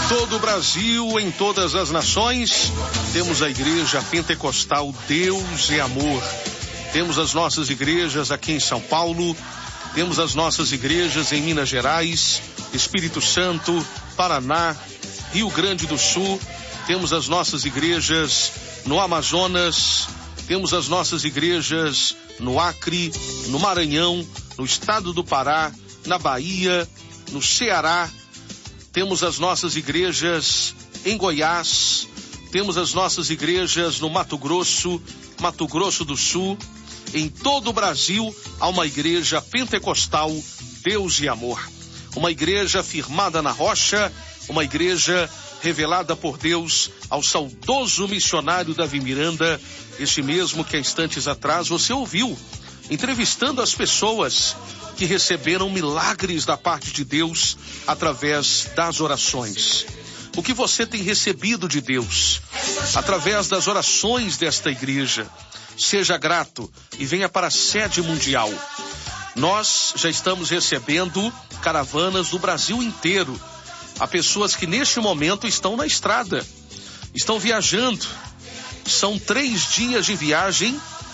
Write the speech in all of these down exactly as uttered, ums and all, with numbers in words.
todo o Brasil, em todas as nações, temos a Igreja Pentecostal Deus e Amor. Temos as nossas igrejas aqui em São Paulo, temos as nossas igrejas em Minas Gerais, Espírito Santo, Paraná, Rio Grande do Sul, temos as nossas igrejas no Amazonas, temos as nossas igrejas no Acre, no Maranhão, no estado do Pará, na Bahia, no Ceará, temos as nossas igrejas em Goiás, temos as nossas igrejas no Mato Grosso, Mato Grosso do Sul. Em todo o Brasil há uma igreja pentecostal Deus e Amor. Uma igreja firmada na rocha, uma igreja revelada por Deus ao saudoso missionário Davi Miranda, este mesmo que há instantes atrás você ouviu, entrevistando as pessoas que receberam milagres da parte de Deus através das orações. O que você tem recebido de Deus através das orações desta igreja? Seja grato e venha para a sede mundial. Nós já estamos recebendo caravanas do Brasil inteiro. Há pessoas que neste momento estão na estrada, estão viajando. São três dias de viagem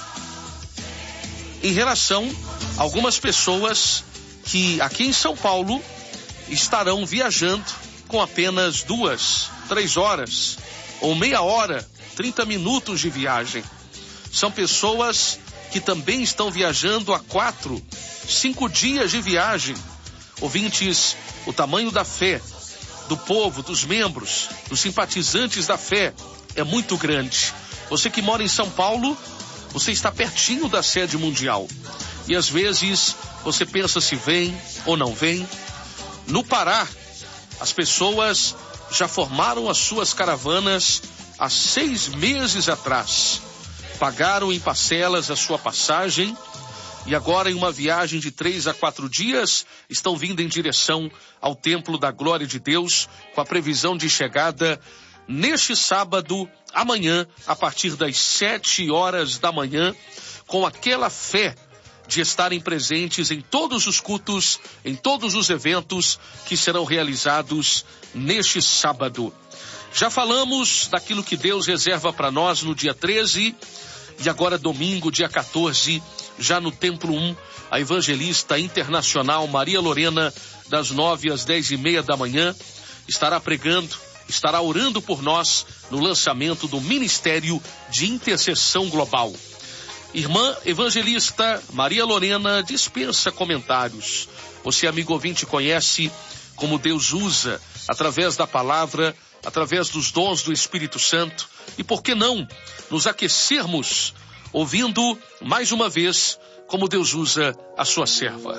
em relação a algumas pessoas que aqui em São Paulo estarão viajando com apenas duas, três horas ou meia hora, trinta minutos de viagem. São pessoas que também estão viajando há quatro, cinco dias de viagem. Ouvintes, o tamanho da fé do povo, dos membros, dos simpatizantes da fé é muito grande. Você que mora em São Paulo, você está pertinho da sede mundial. E às vezes você pensa se vem ou não vem. No Pará, as pessoas já formaram as suas caravanas há seis meses atrás. Pagaram em parcelas a sua passagem e agora em uma viagem de três a quatro dias estão vindo em direção ao Templo da Glória de Deus com a previsão de chegada neste sábado, amanhã, a partir das sete horas da manhã, com aquela fé de estarem presentes em todos os cultos, em todos os eventos que serão realizados neste sábado. Já falamos daquilo que Deus reserva para nós no dia treze e agora domingo, dia quatorze, já no Templo um, a evangelista internacional Maria Lorena, das nove às dez e meia da manhã, estará pregando, estará orando por nós no lançamento do Ministério de Intercessão Global. Irmã evangelista Maria Lorena dispensa comentários. Você, amigo ouvinte, conhece como Deus usa através da palavra, através dos dons do Espírito Santo, e por que não nos aquecermos ouvindo mais uma vez como Deus usa a sua serva.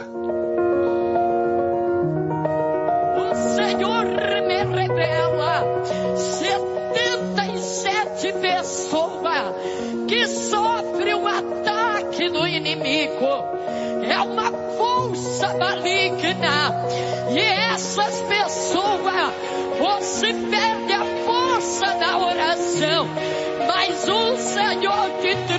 O Senhor me revela setenta e sete pessoas que sofrem um ataque do inimigo. É uma força maligna e essas pessoas, você perde a força da oração, mas o Senhor te